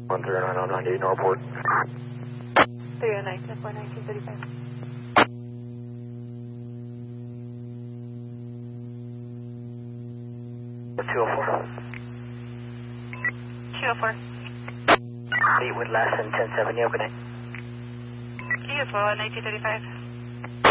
10998 Norport. 309, 10-4, 1935. The 204. 204. 8 with last and 10-7, yeah, good night. UFO 1935.